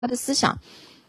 他的思想，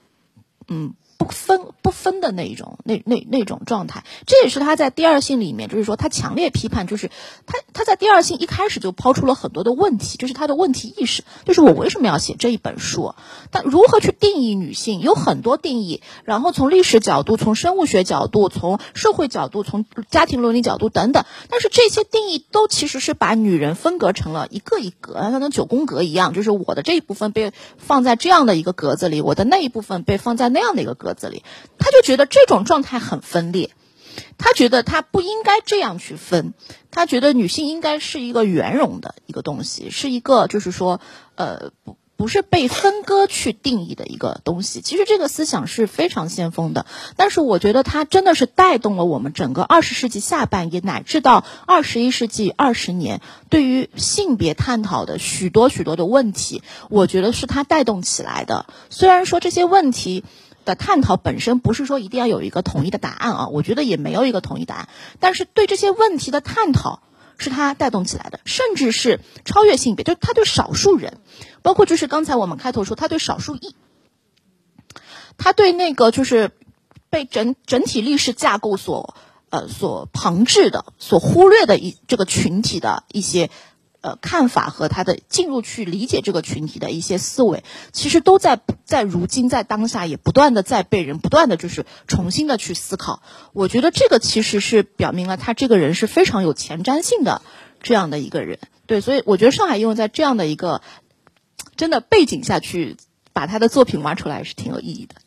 不分的那种状态，这也是他在第二性里面，就是说他强烈批判，就是他在第二性一开始就抛出了很多的问题，就是他的问题意识，就是我为什么要写这一本书，但如何去定义女性，有很多定义，然后从历史角度，从生物学角度，从社会角度，从家庭伦理角度等等，但是这些定义都其实是把女人分隔成了一个一个，像那9宫格一样，就是我的这一部分被放在这样的一个格子里，我的那一部分被放在那样的一个格子里，他就觉得这种状态很分裂，他觉得他不应该这样去分，他觉得女性应该是一个圆融的一个东西，是一个就是说不是被分割去定义的一个东西。其实这个思想是非常先锋的，但是我觉得它真的是带动了我们整个20世纪下半叶乃至到21世纪20年对于性别探讨的许多的问题，我觉得是它带动起来的。虽然说这些问题的探讨本身不是说一定要有一个统一的答案啊，我觉得也没有一个统一答案，但是对这些问题的探讨是他带动起来的，甚至是超越性别，就是他对少数人，包括就是刚才我们开头说他对少数裔，他对那个就是被整体历史架构所旁置的、所忽略的这个群体的一些看法和他的进入去理解这个群体的一些思维，其实都在如今在当下也不断的在被人不断的就是重新的去思考。我觉得这个其实是表明了他这个人是非常有前瞻性的这样的一个人。对，所以我觉得上海应用在这样的一个真的背景下去把他的作品挖出来是挺有意义的。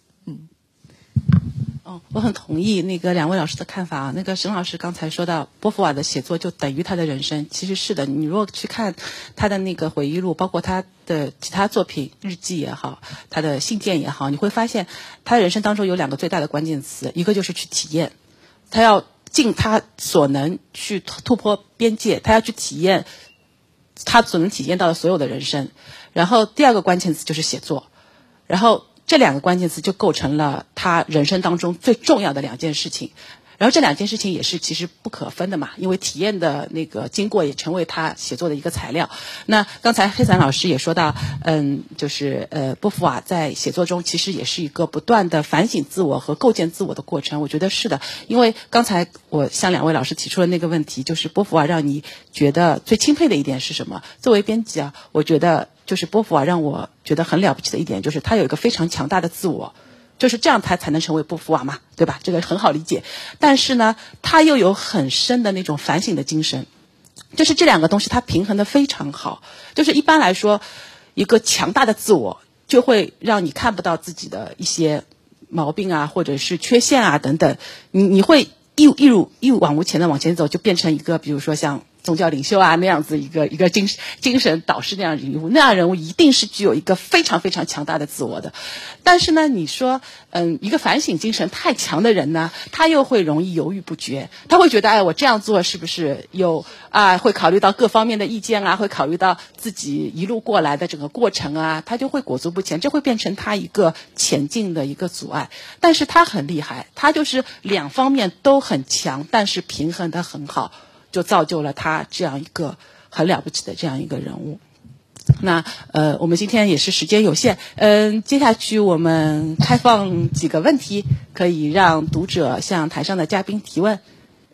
我很同意那个两位老师的看法啊。那个沈老师刚才说到波伏娃的写作就等于他的人生，其实是的。你如果去看他的那个回忆录，包括他的其他作品，日记也好，他的信件也好，你会发现他人生当中有2个最大的关键词，一个就是去体验，他要尽他所能去突破边界，他要去体验他所能体验到的所有的人生。然后第2个关键词就是写作，然后这2个关键词就构成了他人生当中最重要的2件事情。然后这2件事情也是其实不可分的嘛，因为体验的那个经过也成为他写作的一个材料。那刚才黑伞老师也说到，就是波伏娃在写作中其实也是一个不断的反省自我和构建自我的过程。我觉得是的，因为刚才我向2位老师提出了那个问题，就是波伏娃让你觉得最钦佩的一点是什么？作为编辑啊，我觉得就是波伏娃让我觉得很了不起的一点就是他有一个非常强大的自我。就是这样他才能成为波伏娃嘛，对吧？这个很好理解。但是呢，他又有很深的那种反省的精神，就是这2个东西他平衡的非常好。就是一般来说，一个强大的自我就会让你看不到自己的一些毛病啊，或者是缺陷啊等等，你会一往无前的往前走，就变成一个比如说像宗教领袖啊那样子一个精神导师那样人物，那样人物一定是具有一个非常非常强大的自我的。但是呢，你说一个反省精神太强的人呢，他又会容易犹豫不决，他会觉得我这样做是不是会考虑到各方面的意见啊，会考虑到自己一路过来的整个过程啊，他就会裹足不前，这会变成他一个前进的一个阻碍。但是他很厉害，他就是2方面都很强，但是平衡得很好，就造就了他这样一个很了不起的这样一个人物。那我们今天也是时间有限，接下去我们开放几个问题，可以让读者向台上的嘉宾提问。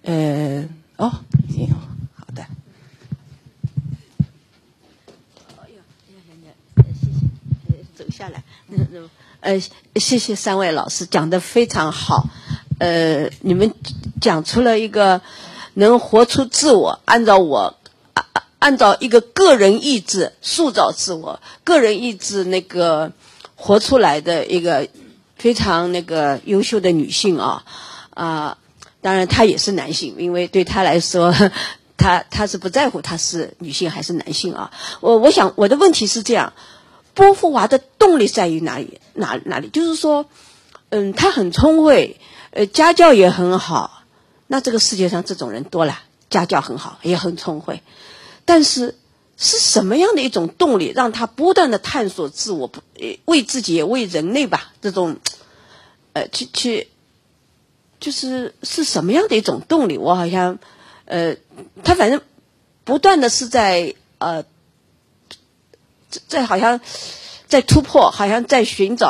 行，好的。 谢谢，走下来。谢谢3位老师讲得非常好。你们讲出了一个能活出自我，按照一个个人意志塑造自我，个人意志那个活出来的一个非常那个优秀的女性啊。当然她也是男性，因为对她来说他是不在乎她是女性还是男性啊。我想我的问题是这样，波伏娃的动力在于哪里？就是说她很聪慧，家教也很好，那这个世界上这种人多了，家教很好也很聪慧，但是什么样的一种动力让他不断的探索自我，为自己也为人类吧，这种就是什么样的一种动力？我好像他反正不断的是在好像在突破，好像在寻找